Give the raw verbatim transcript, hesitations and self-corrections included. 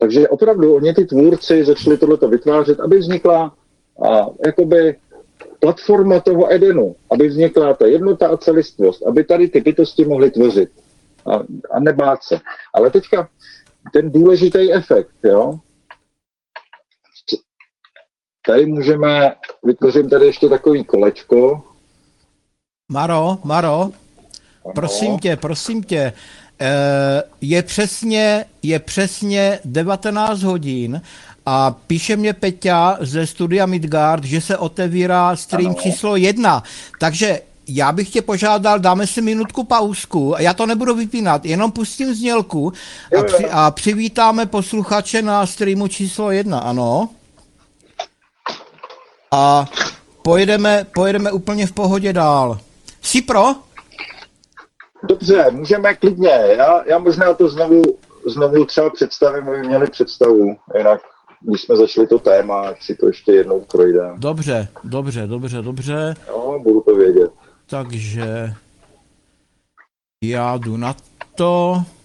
Takže opravdu oni ty tvůrci začali tohleto vytvářet, aby vznikla a, jakoby platforma toho Edenu, aby vznikla ta jednota a celistvost, aby tady ty bytosti mohly tvořit a, a nebát se. Ale teďka ten důležitý efekt, jo. Tady můžeme, vytvořím tady ještě takový kolečko. Maro, Maro, ano. prosím tě, prosím tě, je přesně, je přesně devatenáct hodin a píše mě Peťa ze studia Midgard, že se otevírá stream ano. číslo jedna, takže já bych tě požádal, dáme si minutku pauzku, já to nebudu vypínat, jenom pustím znělku a, při, a přivítáme posluchače na streamu číslo jedna, ano. A pojedeme, pojedeme úplně v pohodě dál. Jsi pro? Dobře, můžeme klidně. Já, já možná to znovu, znovu třeba představím, aby měli představu. Jinak, když jsme začali to téma, jak si to ještě jednou projdeme. Dobře, dobře, dobře, dobře. Jo, budu to vědět. Takže já jdu na to.